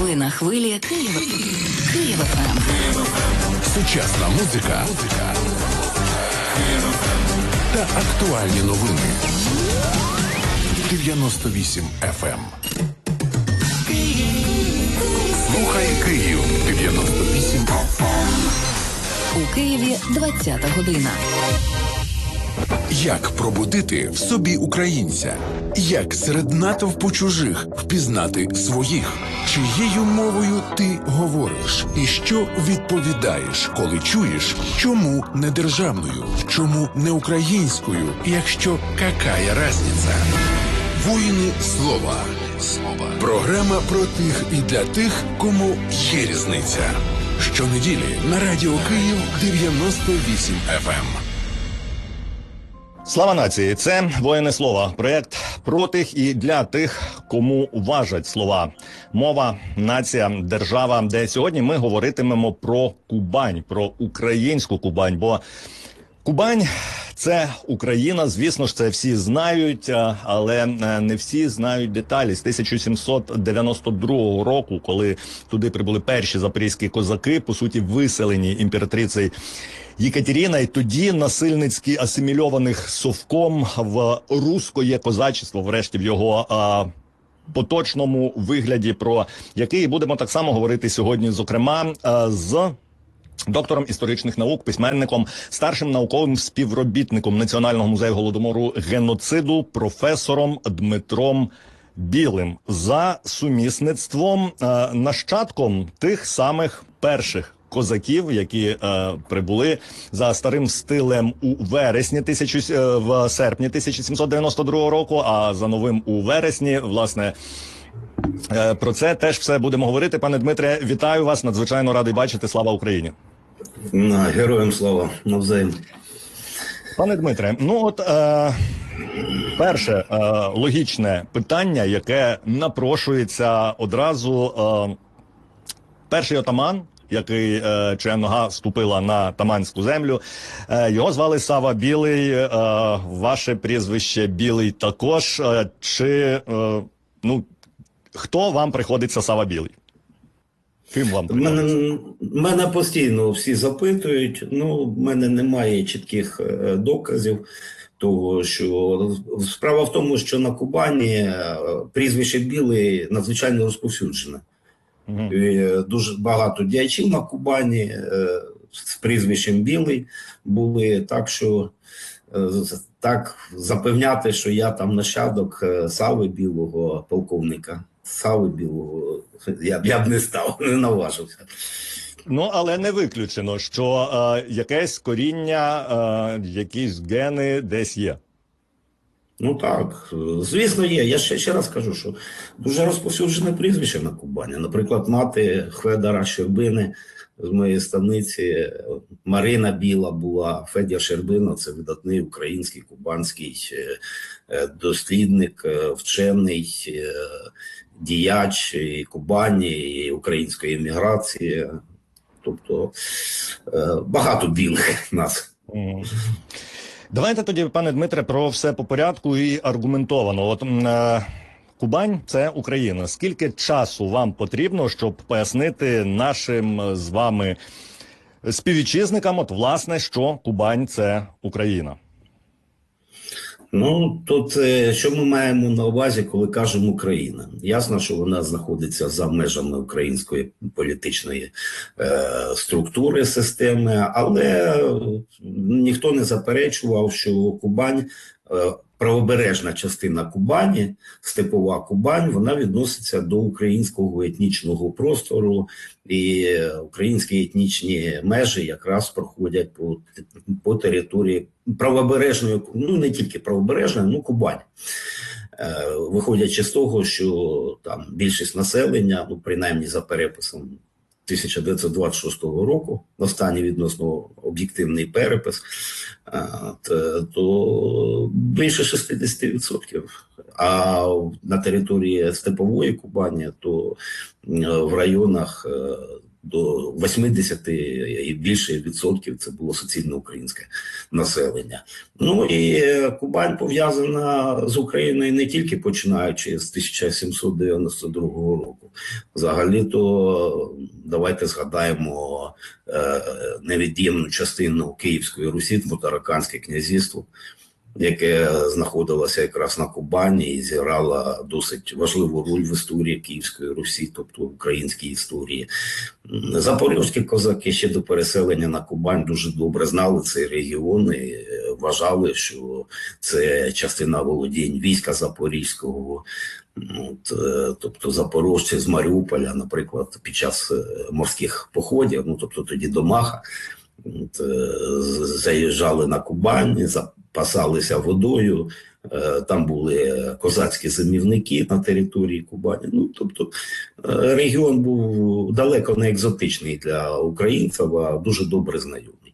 Ви на хвилі Києва ФМ. Сучасна музика та актуальні новини. 98 FM. Слухай Київ. 98 FM. У Києві 20-та година. Як пробудити в собі українця? Як серед натовпу чужих впізнати своїх? Чиєю мовою ти говориш? І що відповідаєш, коли чуєш, чому не державною, чому не українською, якщо какая разниця? Воїни слова. Програма про тих і для тих, кому є різниця. Щонеділі на Радіо Київ 98 FM. Слава нації! Це «Воїни слова» – проєкт про тих і для тих, кому важать слова. Мова, нація, держава, де сьогодні ми говоритимемо про Кубань, про українську Кубань, бо Кубань – це Україна, звісно ж, це всі знають, але не всі знають деталі. З 1792 року, коли туди прибули перші запорізькі козаки, по суті, виселені імператрицею Єкатериною, тоді насильницьки асимільованих совком в руське козачество, врешті в його поточному вигляді, про який будемо так само говорити сьогодні, зокрема, з доктором історичних наук, письменником, старшим науковим співробітником Національного музею Голодомору геноциду, професором Дмитром Білим, за сумісництвом нащадком тих самих перших козаків, які прибули за старим стилем у в серпні 1792 року, а за новим у вересні, власне. Про це теж все будемо говорити. Пане Дмитре, вітаю вас, надзвичайно радий бачити. Слава Україні! Героям слава, навзаєм. Пане Дмитре, перше логічне питання, яке напрошується одразу. Перший отаман, чия нога ступила на таманську землю, його звали Сава Білий, ваше прізвище Білий також. Хто вам приходиться Сава Білий? Ким вам приходиться? Мене постійно всі запитують. В мене немає чітких доказів того, що справа в тому, що на Кубані прізвище Білий надзвичайно розповсюджене. Дуже багато діячів на Кубані з прізвищем Білий були, так що запевняти, що я там нащадок Сави Білого, полковника Сави Білого, я б не став, не наважився. Але не виключено, що якесь коріння, якісь гени десь є. Так, звісно є. Я ще раз кажу, що дуже розповсюджене прізвище на Кубані. Наприклад, мати Хведора Щербини з моєї станиці, Марина Біла була. Федір Щербина – це видатний український, кубанський дослідник, вчений, діяч і Кубані, і української еміграції. Тобто багато білих нас. Давайте тоді, пане Дмитре, про все по порядку і аргументовано. Кубань – це Україна. Скільки часу вам потрібно, щоб пояснити нашим з вами співвітчизникам, власне, що Кубань – це Україна? Тут що ми маємо на увазі, коли кажемо Україна? Ясно, що вона знаходиться за межами української політичної структури, системи, але ніхто не заперечував, що Кубань, правобережна частина Кубані, степова Кубань, вона відноситься до українського етнічного простору, і українські етнічні межі якраз проходять по території правобережної, не тільки правобережної, Кубань. Виходячи з того, що там більшість населення, принаймні за переписом 1926 року, останній відносно об'єктивний перепис, то більше 60%. А на території степової Кубані, то в районах до 80 і більше відсотків це було суцільно українське населення. Ну і Кубань пов'язана з Україною не тільки починаючи з 1792 року. Взагалі-то давайте згадаємо невід'ємну частину Київської Русі, Тараканське князівство, яке знаходилося якраз на Кубані і зіграло досить важливу роль в історії Київської Русі, тобто в українській історії. Запорізькі козаки ще до переселення на Кубань дуже добре знали цей регіон і вважали, що це частина володінь війська Запорізького. Тобто запорожці з Маріуполя, наприклад, під час морських походів, тобто тоді до Маха, заїжджали на Кубань, запасалися водою, там були козацькі зимівники на території Кубані. Тобто регіон був далеко не екзотичний для українців, а дуже добре знайомий.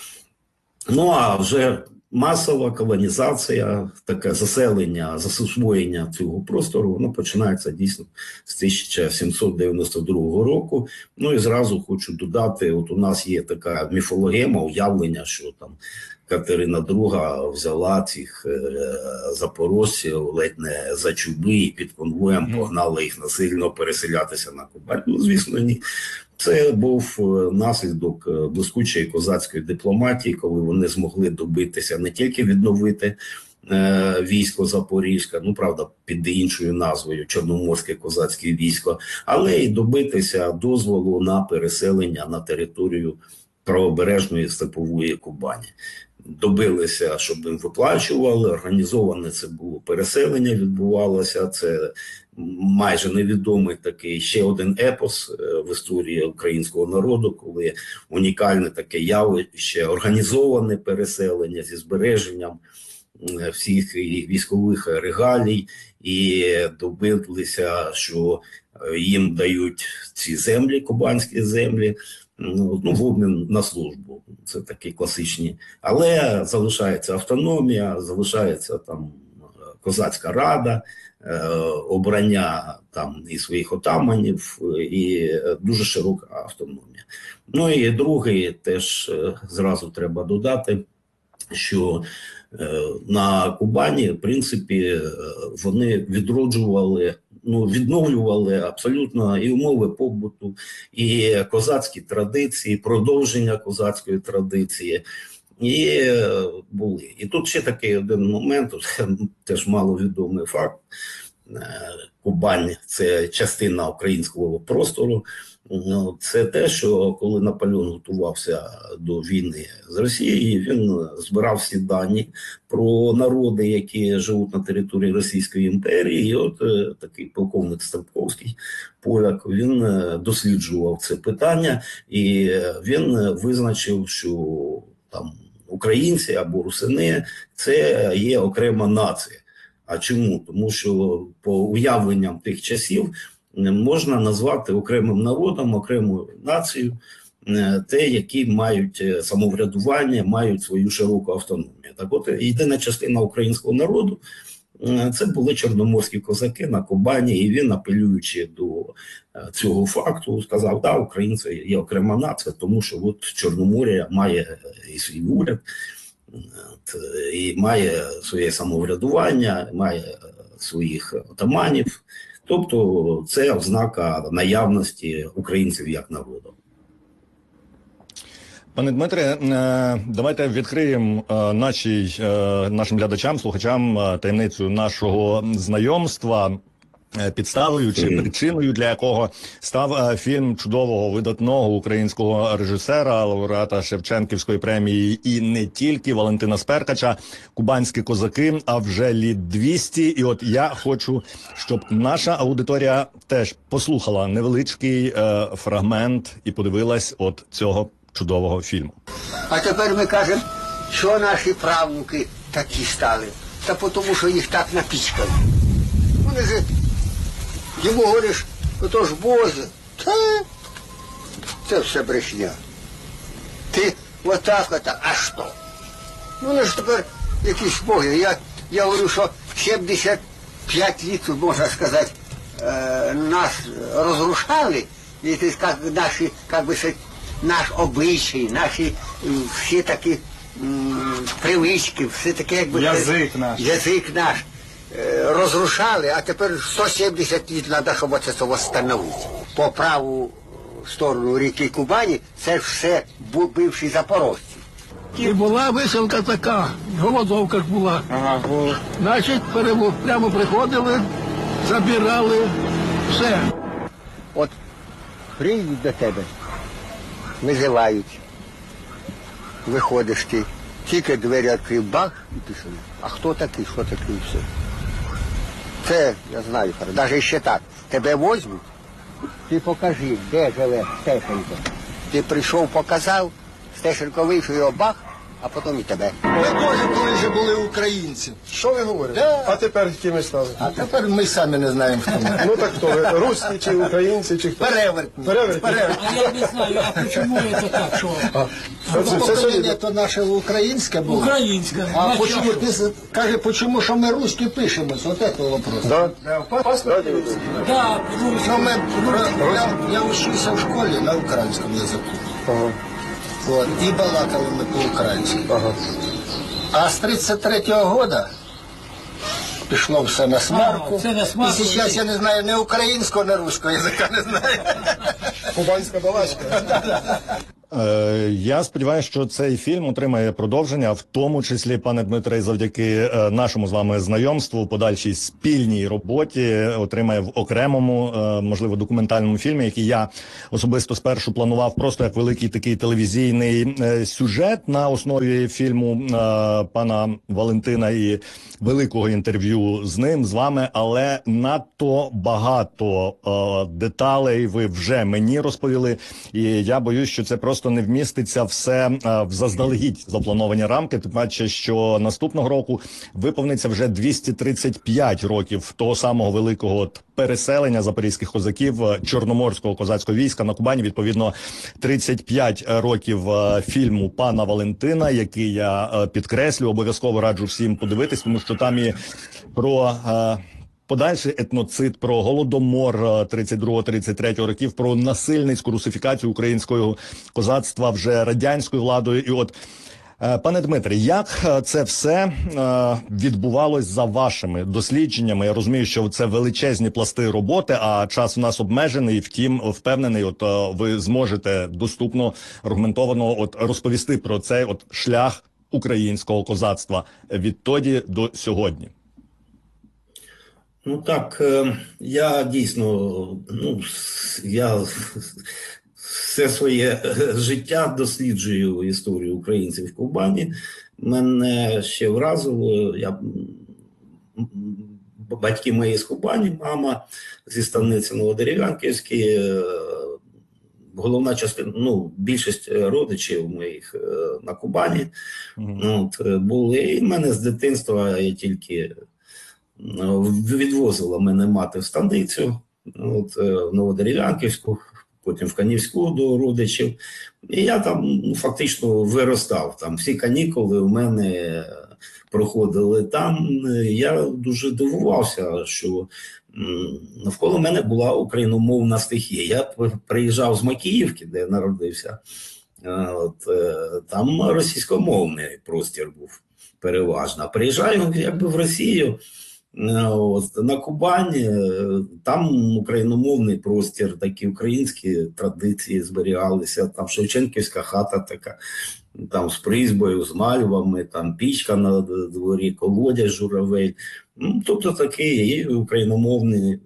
А вже масова колонізація, таке заселення, засвоєння цього простору, воно починається дійсно з 1792 року. І зразу хочу додати, от у нас є така міфологема, уявлення, що там Катерина II взяла цих запорожців ледь не за чуби і під конвоєм погнала їх насильно переселятися на Кубань. Звісно, ні. Це був наслідок блискучої козацької дипломатії, коли вони змогли добитися не тільки відновити військо Запорізьке, правда, під іншою назвою Чорноморське козацьке військо, але й добитися дозволу на переселення на територію правобережної степової Кубані. Добилися, щоб їм виплачували, організоване це було переселення, відбувалося, це майже невідомий такий ще один епос в історії українського народу, коли унікальне таке явище, організоване переселення зі збереженням всіх військових регалій, і добилися, що їм дають ці землі, кубанські землі, в обмін на службу. Це такі класичні. Але залишається автономія, залишається там козацька рада, обрання там і своїх отаманів, і дуже широка автономія. І другий теж зразу треба додати, що на Кубані, в принципі, вони відновлювали абсолютно і умови побуту, і козацькі традиції, продовження козацької традиції. І були. І тут ще такий один момент, теж маловідомий факт. Кубань – це частина українського простору. Це те, що коли Наполеон готувався до війни з Росією, він збирав всі дані про народи, які живуть на території Російської імперії. І от такий полковник Стрибковський, поляк, він досліджував це питання, і він визначив, що там українці або русини – це є окрема нація. А чому? Тому що по уявленням тих часів можна назвати окремим народом, окремою нацією те, які мають самоврядування, мають свою широку автономію. Так от, єдина частина українського народу це були чорноморські козаки на Кубані, і він, апелюючи до цього факту, сказав, да, українці є окрема нація, тому що от Чорномор'я має і свій уряд, і має своє самоврядування, має своїх отаманів. Тобто це ознака наявності українців як народу. Пане Дмитре, давайте відкриємо нашим глядачам, слухачам таємницю нашого знайомства, підставою чи причиною, для якого став фільм чудового, видатного українського режисера, лауреата Шевченківської премії і не тільки, Валентина Сперкача, «Кубанські козаки», а вже літ 200. І от я хочу, щоб наша аудиторія теж послухала невеличкий фрагмент і подивилась от цього чудового фільму. А тепер ми кажемо, що наші правнуки такі стали. Та тому, що їх так напічкали. Вони ж йому говориш, ото ж бози. Та це все брехня. Ти отак, а що? Вони ж тепер якісь боги. Я говорю, що 75 літ, можна сказати, нас розрушали И то есть, как наши, как бы сказать, наш обычай, наши все такі привички, все таке, якби язик наш розрушали, а тепер 170 літ треба, щоб оце встановити. По праву сторону ріки Кубані це все бивші запорожці. І була виселка така, голодовка ж була. Значить, прямо приходили, забирали все. От приїдуть до тебе, визивають, виходиш ти, тільки двері відкрив, бах, і пішли. А хто такий, що такий, все. Це, я знаю, навіть ще так, тебе возьмуть, ти покажи, де живе Стешенко. Ти прийшов, показав, Стешенко вийшов, його бах, а потім і тебе. Ми теж колись були українці. Що ви говорите? Да. А тепер ким ви стали? А тепер ми самі не знаємо, хто ми. Ну так хто ви? Русські чи українці, чи хто? Перевертні. Перевертні? А я не знаю, а почему это так, что? Покоління то наше українське було. Українське. А почему, ти каже, почему, що ми русські пишемось? Вот это вопрос. Да? Паспорт. Да, Ну, я учився в школі на українському язику. Ага. Вот, і балакали ми по-українськи. Ага. А з 33-го года пішло все на смарку. це на смарку. І зараз я не знаю ні українського, ні руського язика не знаю. Кубанська балачка. Я сподіваюся, що цей фільм отримає продовження, в тому числі, пане Дмитре, завдяки нашому з вами знайомству, подальшій спільній роботі, отримає в окремому, можливо, документальному фільмі, який я особисто спершу планував просто як великий такий телевізійний сюжет на основі фільму пана Валентина і великого інтерв'ю з ним, з вами, але надто багато деталей ви вже мені розповіли, і я боюсь, що це просто не вміститься все в заздалегідь заплановані рамки, тим паче, що наступного року виповниться вже 235 років того самого великого переселення запорізьких козаків Чорноморського козацького війська на Кубані, відповідно 35 років фільму пана Валентина, який я підкреслю, обов'язково раджу всім подивитись, тому що там і про подальший етноцид, про голодомор 32-33 років, про насильницьку русифікацію українського козацтва вже радянською владою. І от, пане Дмитре, як це все відбувалось за вашими дослідженнями? Я розумію, що це величезні пласти роботи, а час у нас обмежений, втім, впевнений, от ви зможете доступно, аргументовано розповісти про цей шлях українського козацтва відтоді до сьогодні. Ну так, я дійсно, я все своє життя досліджую історію українців в Кубані. Мене ще вразило, батьки мої з Кубані, мама зі станиці Новодерев'янківської, головна частина, більшість родичів моїх на Кубані були. І в мене з дитинства я тільки відвозила мене мати в станицю, в Новодерев'янківську, потім в Канівську до родичів. І я там фактично виростав. Там всі канікули у мене проходили там. Я дуже дивувався, що навколо мене була україномовна стихія. Я приїжджав з Макіївки, де я народився. Там російськомовний простір був переважно. Приїжджаю якби в Росію, на Кубані, там україномовний простір, такі українські традиції зберігалися, там Шевченківська хата така, там з призьбою, з мальвами, там пічка на дворі, колодязь, журавель, тобто такий і україномовний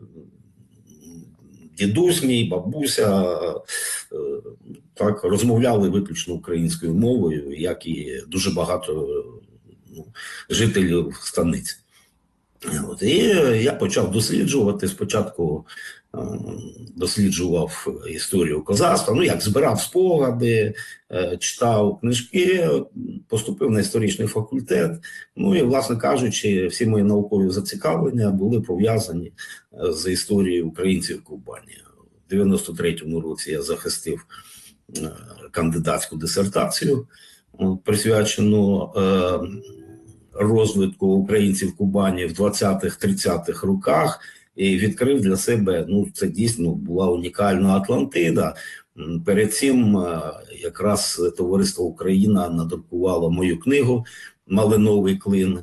дідусь мій, бабуся, так, розмовляли виключно українською мовою, як і дуже багато жителів станиці. І я почав досліджувати, спочатку досліджував історію козацтва, як збирав спогади, читав книжки, поступив на історичний факультет, і, власне кажучи, всі мої наукові зацікавлення були пов'язані з історією українців в Кубані. У 93-му році я захистив кандидатську дисертацію, присвячену розвитку українців в Кубані в 20-30-х роках, і відкрив для себе, ну, це дійсно була унікальна Атлантида. Перед цим якраз Товариство Україна надрукувало мою книгу «Малиновий клин»,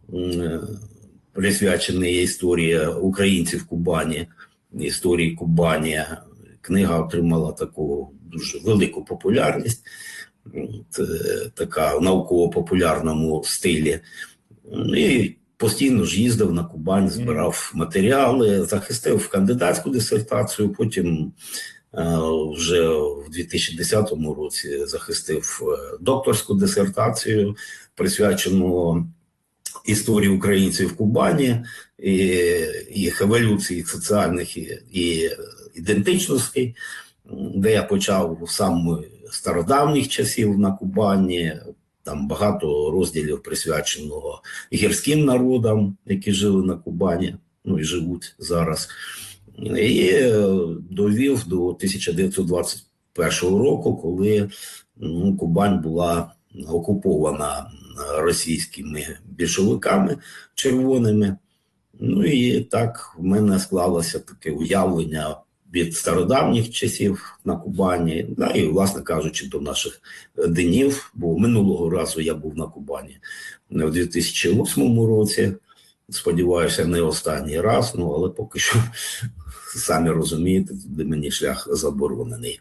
присвячений історії українців Кубані, історії Кубані. Книга отримала таку дуже велику популярність, така в науково-популярному стилі. І постійно ж їздив на Кубань, збирав матеріали, захистив кандидатську дисертацію, потім вже в 2010 році захистив докторську дисертацію, присвячену історії українців в Кубані, і їх еволюції соціальних і ідентичностей, де я почав сам стародавніх часів на Кубані. Там багато розділів присвяченого гірським народам, які жили на Кубані, ну і живуть зараз. І довів до 1921 року, коли Кубань була окупована російськими більшовиками червоними. Ну і так в мене склалося таке уявлення від стародавніх часів на Кубані, да, і, власне кажучи, до наших днів, бо минулого разу я був на Кубані в 2008 році, сподіваюся, не останній раз, ну, але поки що, самі розумієте, туди мені шлях заборонений.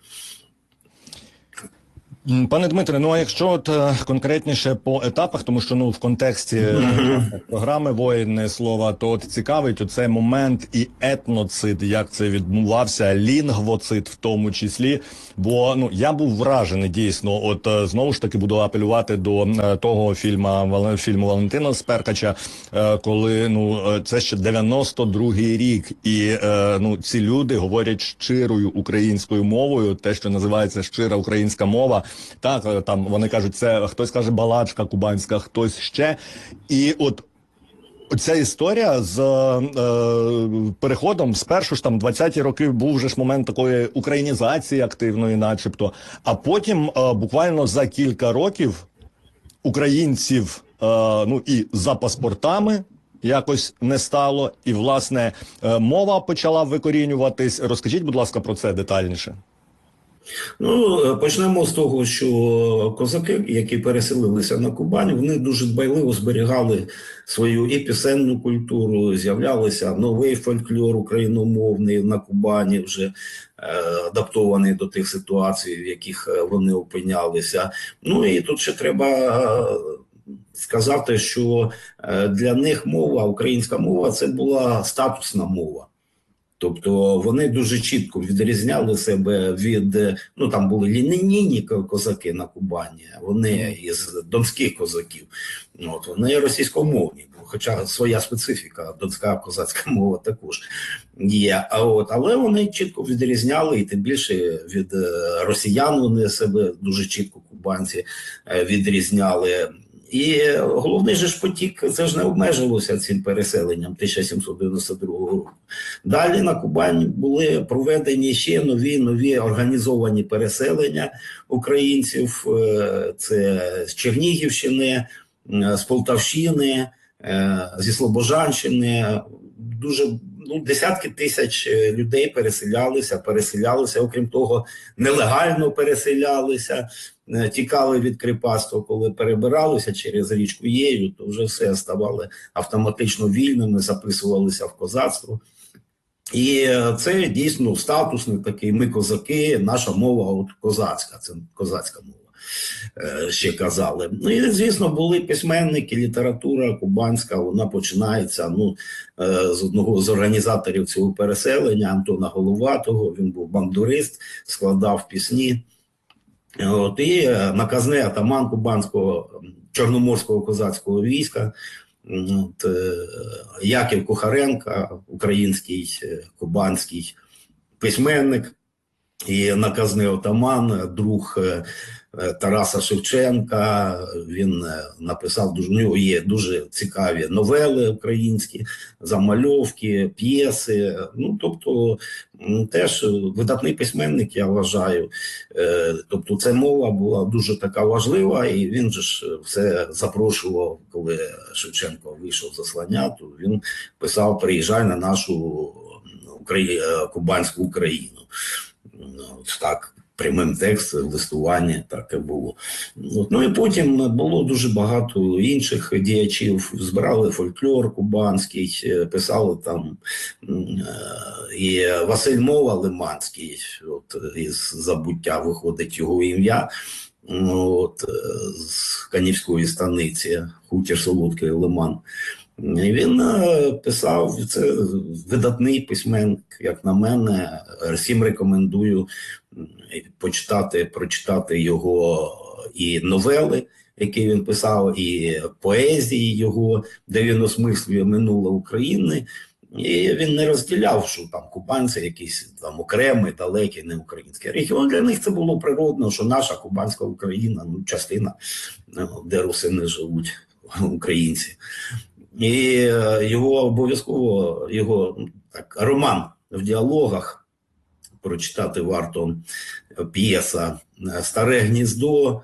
Пане Дмитре, ну а якщо от конкретніше по етапах, тому що в контексті програми «Воїни слова», то от цікавить оцей момент і етноцид, як це відбувався, лінгвоцид в тому числі, бо я був вражений дійсно, от знову ж таки буду апелювати до того фільму Валентина Сперкача, коли це ще 92-й рік, і ці люди говорять щирою українською мовою, те, що називається щира українська мова. Так, там вони кажуть, це хтось каже балачка кубанська, хтось ще. І от ця історія з переходом, спершу ж там 20-ті роки був вже ж момент такої українізації активної начебто, а потім буквально за кілька років українців і за паспортами якось не стало, і власне мова почала викорінюватись. Розкажіть, будь ласка, про це детальніше. Почнемо з того, що козаки, які переселилися на Кубань, вони дуже дбайливо зберігали свою і пісенну культуру, з'являлися новий фольклор україномовний на Кубані, вже адаптований до тих ситуацій, в яких вони опинялися. Ну і тут ще треба сказати, що для них мова, українська мова, це була статусна мова. Тобто вони дуже чітко відрізняли себе від, там були лінійні козаки на Кубані, вони із донських козаків, вони російськомовні, хоча своя специфіка, донська козацька мова також є, але вони чітко відрізняли, і тим більше від росіян вони себе дуже чітко, кубанці, відрізняли. І головний же ж потік, це ж не обмежилося цим переселенням 1792 року. Далі на Кубані були проведені ще нові організовані переселення українців, це з Чернігівщини, з Полтавщини, зі Слобожанщини. Дуже десятки тисяч людей переселялися, окрім того, нелегально переселялися, тікали від кріпацтва, коли перебиралися через річку Єю, то вже все ставали автоматично вільними, записувалися в козацтво. І це дійсно статусний такий, ми козаки, наша мова козацька, це козацька мова. Ще казали. І, звісно, були письменники, література кубанська, вона починається з одного з організаторів цього переселення, Антона Головатого, він був бандурист, складав пісні. І наказний атаман кубанського чорноморського козацького війська, Яків Кухаренко, український кубанський письменник, і наказний отаман, друг Тараса Шевченка. Він написав, у нього є дуже цікаві новели українські, замальовки, п'єси. Ну, тобто, теж видатний письменник, я вважаю. Тобто, ця мова була дуже така важлива, і він же ж все запрошував, коли Шевченко вийшов з заслання, то він писав: приїжджай на нашу кубанську Україну. Так, прямим текстом, листування, так і було. Ну і потім було дуже багато інших діячів, збирали фольклор кубанський, писали там і Василь Мова Лиманський, от із забуття виходить його ім'я, от, з Канівської станиці, хутір Солодкий Лиман. І він писав, це видатний письменник, як на мене. Всім рекомендую прочитати його і новели, які він писав, і поезії його, де він осмислює минуле України. І він не розділяв, що там кубанці якісь там окремий, далекий, не український регіон. Для них це було природно, що наша кубанська Україна, ну, частина, де русини живуть, українці. І його обов'язково, так, роман в діалогах прочитати варто, п'єса «Старе гніздо»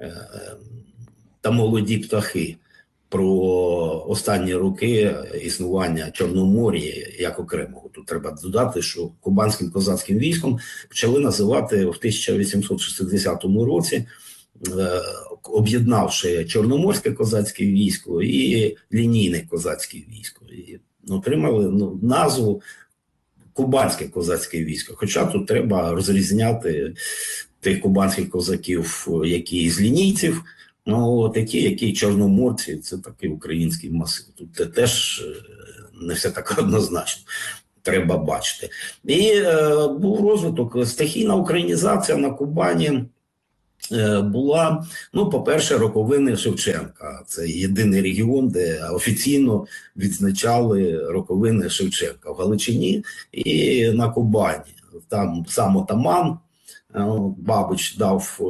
та «Молоді птахи» про останні роки існування Чорномор'я як окремого. Тут треба додати, що кубанським козацьким військом почали називати в 1860 році, об'єднавши Чорноморське козацьке військо і лінійне козацьке військо. І отримали назву Кубанське козацьке військо. Хоча тут треба розрізняти тих кубанських козаків, які з лінійців, ну, такі, які чорноморці, це такий український масив. Тут теж не все так однозначно. Треба бачити. І був розвиток, стихійна українізація на Кубані була, ну, по-перше, роковини Шевченка. Це єдиний регіон, де офіційно відзначали роковини Шевченка. В Галичині і на Кубані. Там сам отаман Бабич дав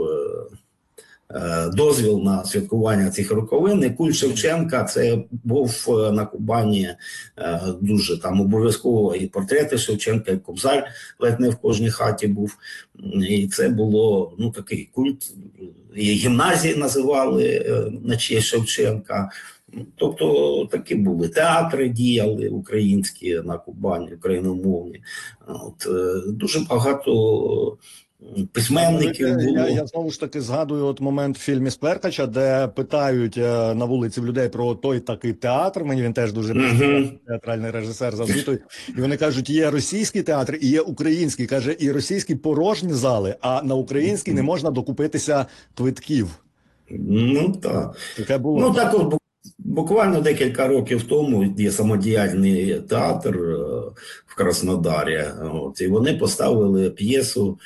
дозвіл на святкування цих роковин. І культ Шевченка, це був на Кубані дуже там обов'язково і портрети Шевченка, і Кобзар ледь не в кожній хаті був. І це було, ну, такий культ. І гімназії називали на честь Шевченка. Тобто такі були театри, діяли українські на Кубані, україномовні. От, дуже багато письменників було. Я знову ж таки згадую от момент в фільмі Сперхача, де питають на вулиці в людей про той такий театр. Мені він теж дуже театральний режисер запитує. І вони кажуть, є російський театр і є український. Каже, і російський порожні зали, а на український не можна докупитися квитків. Ну так. Таке було. Ну так от, буквально декілька років тому є самодіяльний театр в Краснодарі. От, і вони поставили п'єсу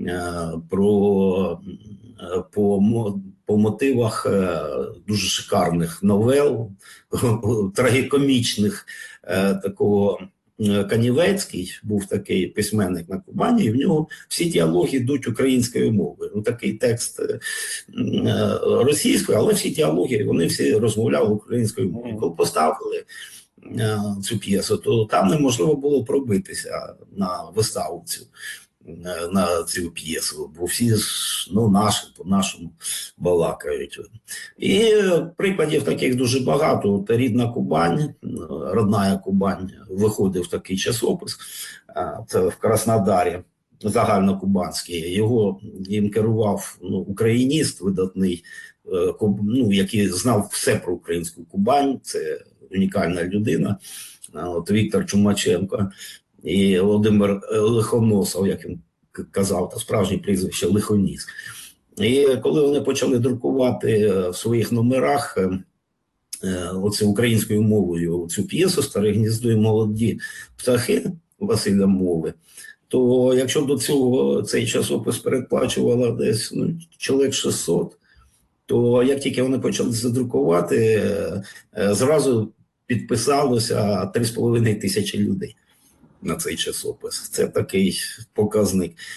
по мотивах дуже шикарних новел, трагікомічних. Такого Канівецький був такий письменник на Кубані, і в нього всі діалоги йдуть українською мовою. Ну, такий текст російською, але всі діалоги, вони всі розмовляли українською мовою. Коли поставили цю п'єсу, то там неможливо було пробитися на виставу цю. На цю п'єсу, бо всі ж, ну, наші, по-нашому балакають. І прикладів таких дуже багато. От рідна Кубань, родная Кубань, виходив такий часопис, це в Краснодарі, загальнокубанський. Їм керував, ну, україніст видатний, ну, який знав все про українську Кубань, це унікальна людина, от Віктор Чумаченко. І Володимир Лихоносов, як він казав, та справжнє прізвище Лихоніс. І коли вони почали друкувати в своїх номерах оце українською мовою цю п'єсу «Старе гніздо і молоді птахи» Василя Мови, то якщо до цього цей часопис передплачувало десь, ну, чоловік 600, то як тільки вони почали задрукувати, зразу підписалося 3,5 тисячі людей на цей часопис. Це такий показник.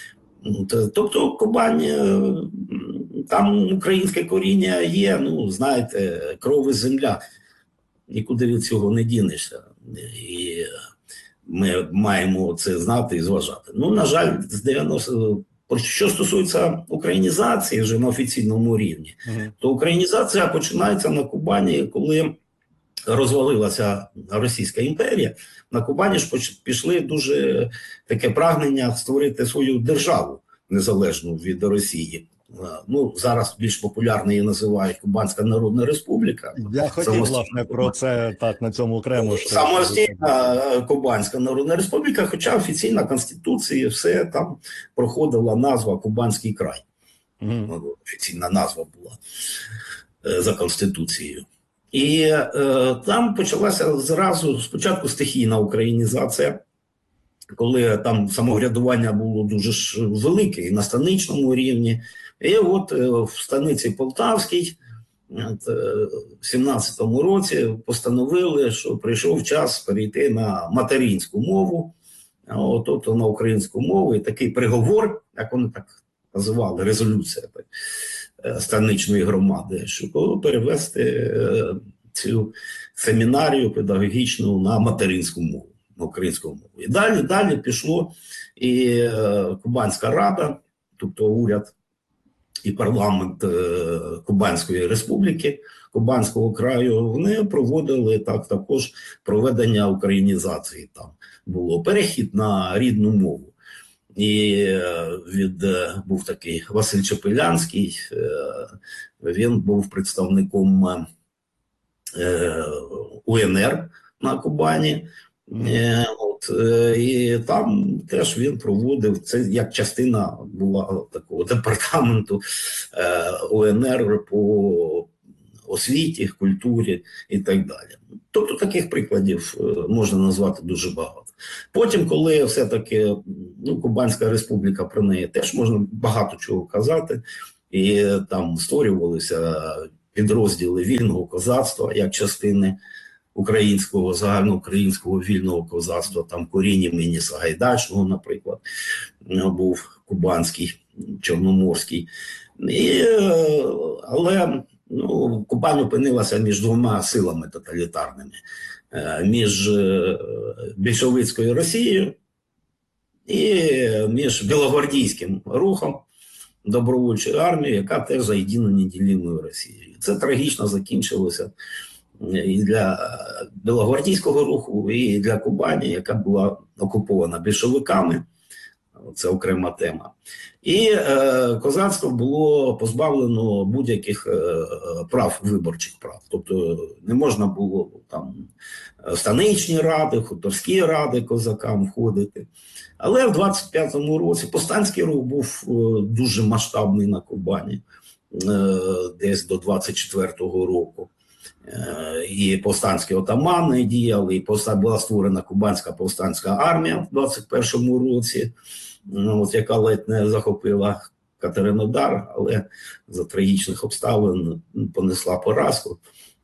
Тобто Кубань, там українське коріння є, ну, знаєте, кров і земля. Нікуди від цього не дінешся. І ми маємо це знати і зважати. Ну, на жаль, з 90... Що стосується українізації вже на офіційному рівні, то українізація починається на Кубані, коли розвалилася Російська імперія. На Кубані ж пішли дуже таке прагнення створити свою державу незалежну від Росії. Ну, зараз більш популярно її називають Кубанська Народна Республіка. Я хотів, власне, про це так на цьому окремо. Самостійна Кубанська Народна Республіка, хоча офіційна конституція, все там проходила назва Кубанський край. Офіційна назва була за конституцією. І там почалася зразу спочатку стихійна українізація, коли там самоврядування було дуже ж велике і на станичному рівні. І от в станиці Полтавській в 17-му році постановили, що прийшов час перейти на материнську мову, тобто на українську мову. І такий приговор, як вони так називали, резолюція так, станичної громади, щоб перевести цю семінарію педагогічну на материнську мову, на українську мову. І далі пішло і Кубанська рада, тобто уряд і парламент Кубанської республіки, Кубанського краю, вони проводили також проведення українізації. Там було перехід на рідну мову. І був такий Василь Чепелянський, він був представником УНР на Кубані. І там теж він проводив, це як частина була такого департаменту УНР по освіті, культурі і так далі. Тобто таких прикладів можна назвати дуже багато. Потім, коли все-таки Кубанська республіка, про неї теж можна багато чого казати, і там створювалися підрозділи вільного козацтва як частини українського, загальноукраїнського вільного козацтва, там корінь імені Сагайдачного, наприклад, був кубанський, чорноморський. Але Кубань опинилася між двома силами тоталітарними. Між більшовицькою Росією і між білогвардійським рухом, добровольчою армією, яка теж заєднана неділимою Росією. Це трагічно закінчилося і для білогвардійського руху, і для Кубані, яка була окупована більшовиками. Це окрема тема. І козацтво було позбавлено будь-яких прав, виборчих прав. Тобто не можна було там станичні ради, хуторські ради козакам входити. Але в 25-му році повстанський рух був дуже масштабний на Кубані, десь до 24-го року. І повстанські отамани діяли, і була створена Кубанська повстанська армія в 21-му році, яка ледь не захопила Катеринодар, але за трагічних обставин понесла поразку.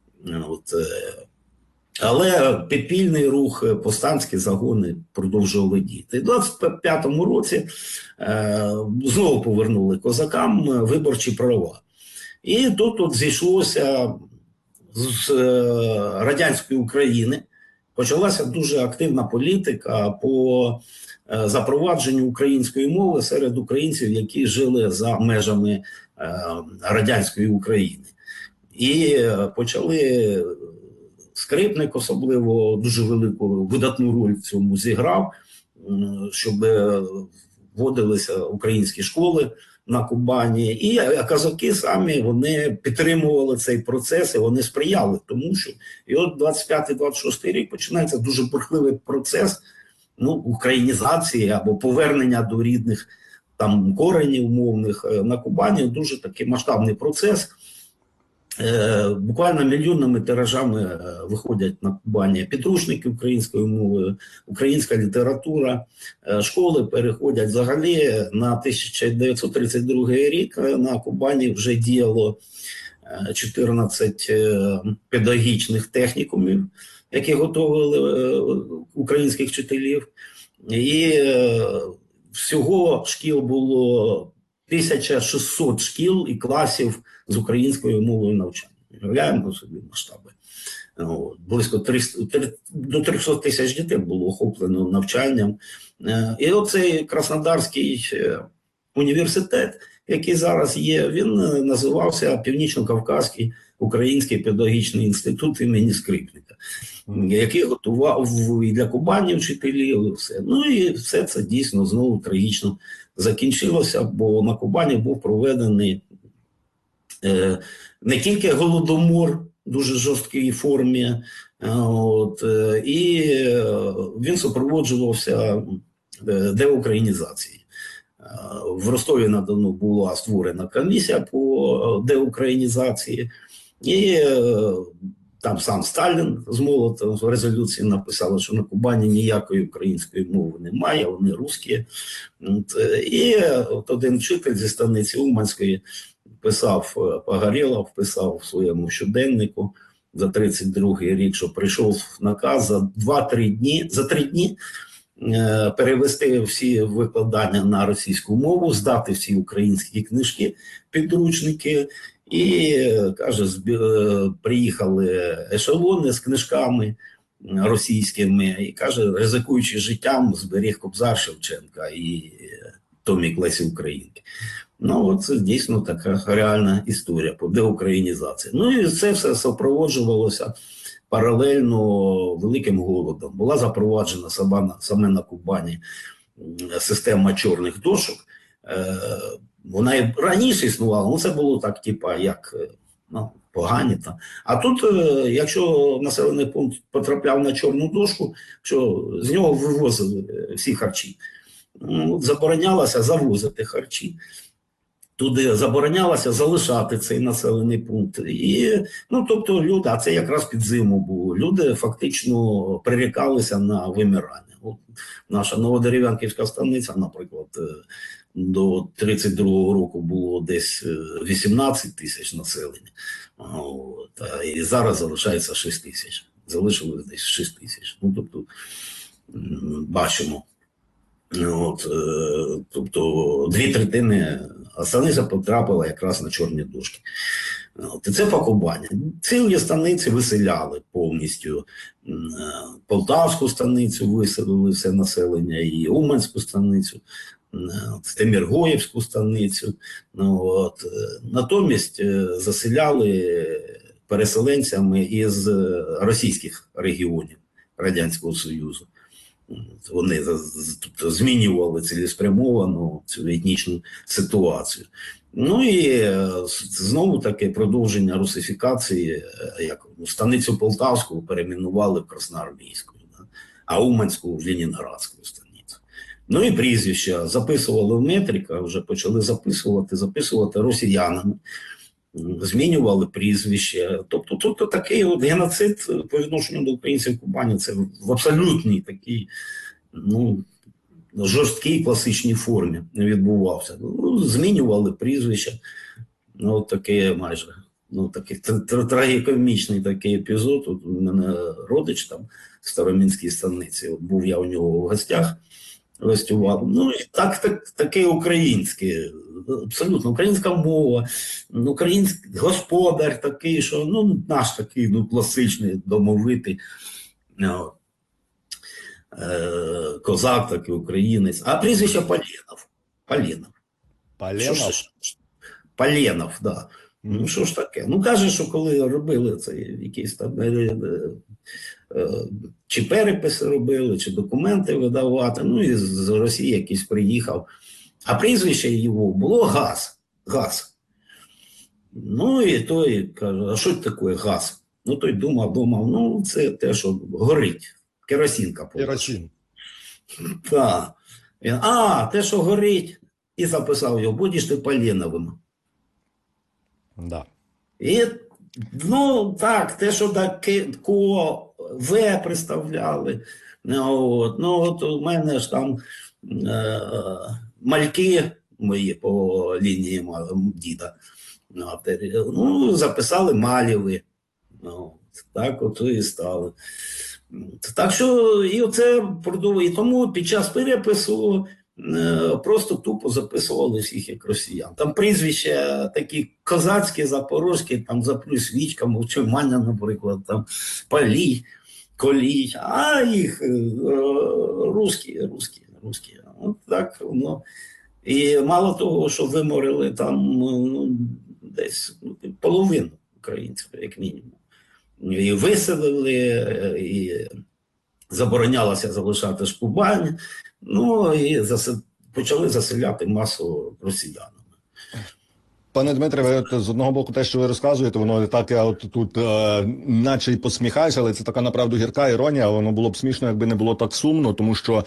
Але підпільний рух, повстанські загони продовжували діяти. І в 25-му році знову повернули козакам виборчі права. І тут зійшлося з радянської України, почалася дуже активна політика по запровадженню української мови серед українців, які жили за межами радянської України. І почали Скрипник особливо дуже велику видатну роль в цьому зіграв, щоб вводилися українські школи на Кубані. І козаки самі, вони підтримували цей процес, і вони сприяли тому, що і от 25-26 рік починається дуже бурхливий процес українізації або повернення до рідних там коренів мовних на Кубані. Дуже такий масштабний процес. Буквально мільйонними тиражами виходять на Кубані підручники українською мовою, українська література, школи переходять. Взагалі на 1932 рік на Кубані вже діяло 14 педагогічних технікумів, які готували українських вчителів. І в всього шкіл було 1600 шкіл і класів з українською мовою навчання. Уявляємо собі масштаби. Близько до 300 тисяч дітей було охоплено навчанням. І оцей Краснодарський університет, який зараз є, він називався Північно-Кавказький Український педагогічний інститут імені Скрипника, який готував і для Кубані вчителів, і все. Ну і все це дійсно знову трагічно закінчилося, бо на Кубані був проведений не тільки голодомор в дуже жорсткій формі, і він супроводжувався деукраїнізацією. В Ростові-на-Дону була створена комісія по деукраїнізації, і там сам Сталін з Молотом в резолюції написав, що на Кубані ніякої української мови немає, вони русські. І от один вчитель зі станиці Уманської писав, Погорєлов писав в своєму щоденнику за 32-й рік, що прийшов наказ за 3 дні перевести всі викладання на російську мову, здати всі українські книжки, підручники. І, каже, приїхали ешелони з книжками російськими, і, каже, ризикуючи життям, зберіг Кобзар Шевченка і томік Лесі Українки. Ну, от це дійсно така реальна історія по деукраїнізації. Ну, і це все супроводжувалося паралельно великим голодом. Була запроваджена саме на Кубані система чорних дошок. Вона і раніше існувала, але це було так, типа, як погані там. А тут, якщо населений пункт потрапляв на чорну дошку, що з нього вивозили всі харчі. Заборонялося завозити харчі. Туди заборонялося залишати цей населений пункт. І, тобто люди, а це якраз під зиму було, люди фактично прирікалися на вимирання. От наша Новодерев'янківська станиця, наприклад, до 32-го року було десь 18 тисяч населення, і зараз залишається 6 тисяч. Залишилось десь 6 тисяч. Тобто, бачимо. Тобто 2/3 станиця потрапила якраз на чорні дошки. І це по Кубані. Цілі станиці виселяли повністю. Полтавську станицю виселили все населення, і Уманську станицю, Теміргоївську станицю. Натомість заселяли переселенцями із російських регіонів Радянського Союзу. Вони змінювали цілеспрямовано цю етнічну ситуацію. Ну і знову таке продовження русифікації, як станицю Полтавську перейменували в Красноармійську, а Уманську в Ленінградську станицю. Ну і прізвища записували в метрика, вже почали записувати росіянами. Змінювали прізвище. Тобто такий от геноцид по відношенню до українців Кубані, це в абсолютній такій, жорсткій класичній формі відбувався. Змінювали прізвища. Таке майже, такий трагікомічний такий епізод. От у мене родич там в Старомінській станиці, от був я у нього в гостях, гостював. І таке українське, абсолютно українська мова, український господар такий, що наш такий класичний, домовитий козак, такий українець. А прізвище Поленов. Поленов, да. Що ж таке? Каже, що коли робили це якісь там чи переписи робили, чи документи видавати, і з Росії якийсь приїхав. А прізвище його було Газ. І той каже, а що це таке Газ? Той думав, це те, що горить. Керосинка. Керосин. Так. Те, що горить. І записав його, будеш ти Поленовим. Да. І, так, те, що В представляли. От у мене ж там мальки мої по лінії діда. Записали Малєви. Так от і стали. Так що і оце продовжує. І тому під час перепису просто тупо записували всіх як росіян. Там прізвища такі козацькі, запорозькі, там Заплюс Вічка, Мовчиманя, наприклад, там Палій, Колій, а їх русські. От так воно. І мало того, що виморили там десь половину українців, як мінімум. І виселили, і заборонялося залишати ж Кубань, і почали заселяти масово росіянами. Пане Дмитре, ви з одного боку те, що ви розказуєте, воно так я тут наче й посміхаюся, але це така направду гірка іронія, воно було б смішно, якби не було так сумно, тому що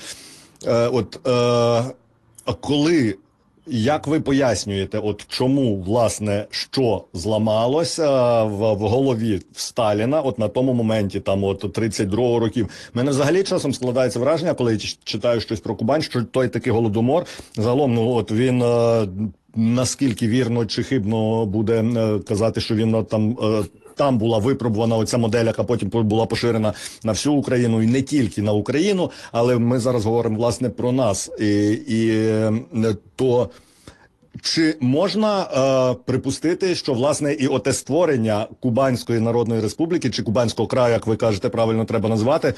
як ви пояснюєте, чому, власне, що зламалося в голові Сталіна, на тому моменті, 32-го років? Мене взагалі часом складається враження, коли я читаю щось про Кубань, що той такий голодомор, загалом, він, наскільки вірно чи хибно буде казати, що він там була випробувана оця модель, яка потім була поширена на всю Україну і не тільки на Україну, але ми зараз говоримо, власне, про нас. То чи можна припустити, що, власне, і оте створення Кубанської Народної Республіки, чи Кубанського краю, як ви кажете, правильно треба назвати,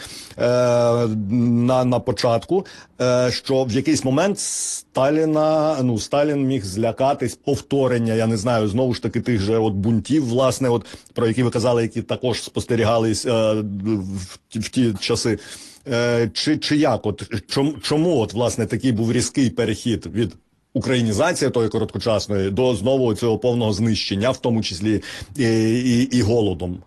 на початку, що в якийсь момент Сталін міг злякатись повторення, я не знаю, знову ж таки, тих же бунтів, власне, про які ви казали, які також спостерігались в ті часи. Чи як? Чому, власне, такий був різкий перехід від українізації тої короткочасної до знову цього повного знищення, в тому числі і голодом?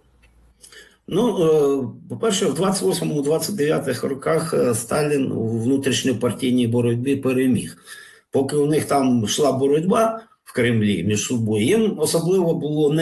По-перше, в 28-29 роках Сталін у внутрішньопартійній боротьбі переміг. Поки у них там йшла боротьба в Кремлі між собою, їм особливо було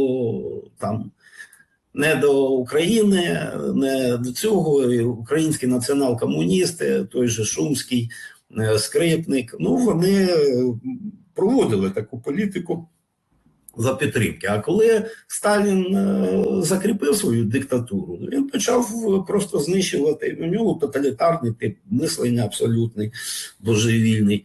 не до України, не до цього. І українські націонал-комуністи, той же Шумський, Скрипник, вони проводили таку політику за підтримки. А коли Сталін закріпив свою диктатуру, він почав просто знищувати. У нього тоталітарний тип мислення абсолютний, божевільний.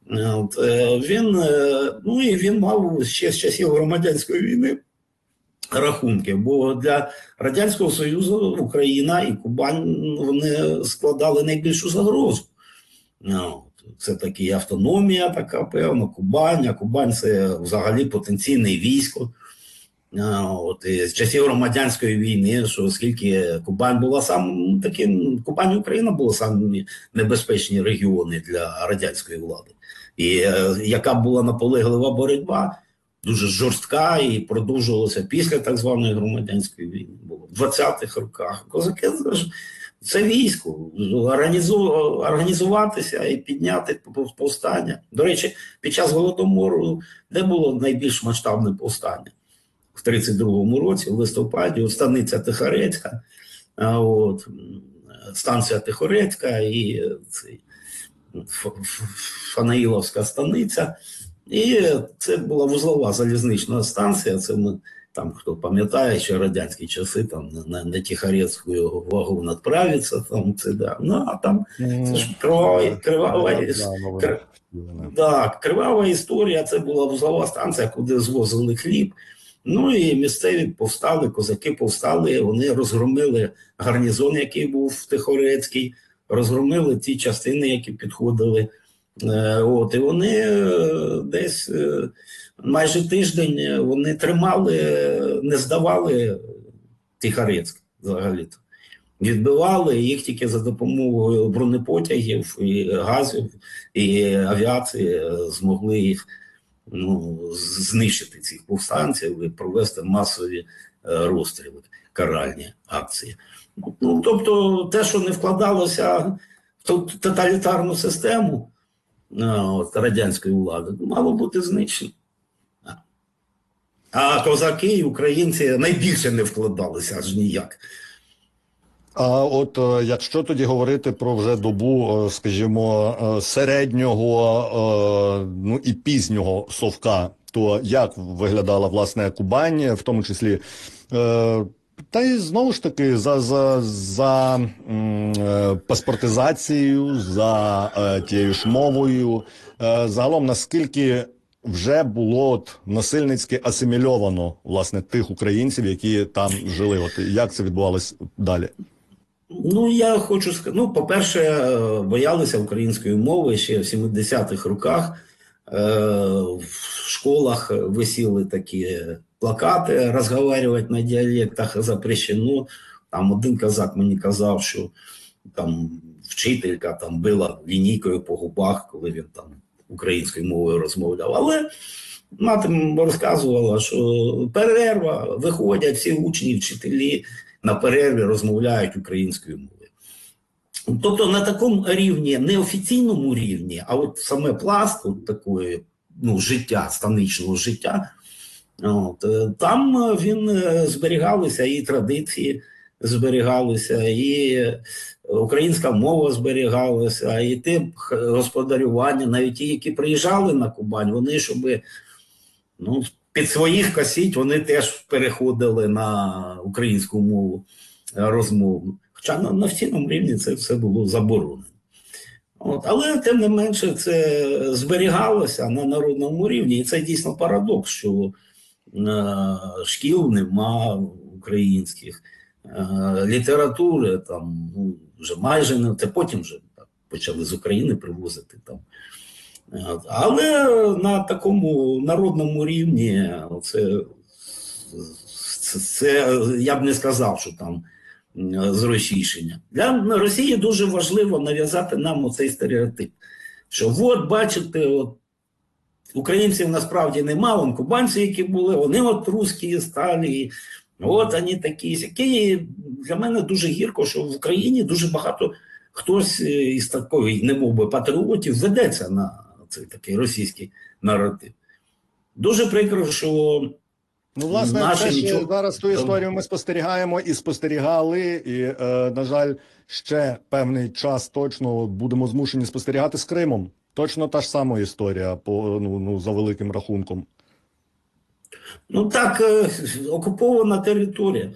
Він мав ще з часів громадянської війни рахунки, бо для Радянського Союзу Україна і Кубань вони складали найбільшу загрозу. Це таки автономія така певна, Кубань, а Кубань це взагалі потенційне військо. І з часів громадянської війни, що оскільки Кубань була Кубань і Україна були самі небезпечні регіони для радянської влади. І яка була наполеглива боротьба, дуже жорстка, і продовжувалася після так званої громадянської війни. Було в 20-х роках. Козаки це військо, організуватися і підняти повстання. До речі, під час Голодомору, де було найбільш масштабне повстання? В 32-му році, в листопаді, станиця Тихорецька, станція Тихорецька і Фанаїловська станиця. І це була вузлова залізнична станція, це ми там, хто пам'ятає, ще радянські часи, там на Тихорецьку вагон відправиться, там це це ж кривава історія, це була вузлова станція, куди звозили хліб. І місцеві повстали, козаки повстали, вони розгромили гарнізон, який був в Тихорецькій, розгромили ті частини, які підходили. І вони десь майже тиждень вони тримали, не здавали Тихорецьк взагалі-то. Відбивали їх тільки за допомогою бронепотягів, і газів, і авіації змогли їх знищити, цих повстанців, і провести масові розстріли, каральні акції. Тобто те, що не вкладалося в тоталітарну систему радянської влади, мало бути знищено. А козаки і українці найбільше не вкладалися аж ніяк. А якщо тоді говорити про вже добу, скажімо, середнього, і пізнього совка, то як виглядала, власне, Кубань, в тому числі Та й знову ж таки за паспортизацією, за тією ж мовою. Загалом, наскільки вже було от насильницьки асимільовано, власне, тих українців, які там жили. От як це відбувалось далі? Ну, я хочу сказати, ну, по-перше, боялися української мови ще в 70-х роках. В школах висіли такі плакати «Розговарювати на діалектах запрещено». Там один козак мені казав, що там вчителька там била лінійкою по губах, коли він там українською мовою розмовляв. Але мати розказувала, що перерва, виходять всі учні, вчителі на перерві розмовляють українською мовою. Тобто на такому рівні, не офіційному рівні, а от саме пласт от такої, ну, життя, станичного життя, от, там він зберігалися і традиції зберігалися, і українська мова зберігалася, і те господарювання, навіть ті, які приїжджали на Кубань, вони, щоб, ну, під своїх косіть, вони теж переходили на українську мову розмовну. Хоча на офіційному рівні це все було заборонено. От, але, тим не менше, це зберігалося на народному рівні. І це дійсно парадокс, що шкіл нема українських, літератури там, ну, вже майже не, це потім вже так, почали з України привозити там. Але на такому народному рівні це я б не сказав, що там зросійшення. Для Росії дуже важливо нав'язати нам оцей стереотип, що от, бачите, от, українців насправді нема, вон кубанці, які були, вони от русські сталі, от вони такі, які. Для мене дуже гірко, що в Україні дуже багато хтось із такої, немов би, патріотів ведеться на цей такий російський наратив. Дуже прикро, що ну, власне, це ж зараз ту історію ми спостерігаємо і спостерігали, і, на жаль, ще певний час точно будемо змушені спостерігати з Кримом. Точно та ж сама історія, за великим рахунком. Ну так, окупована територія.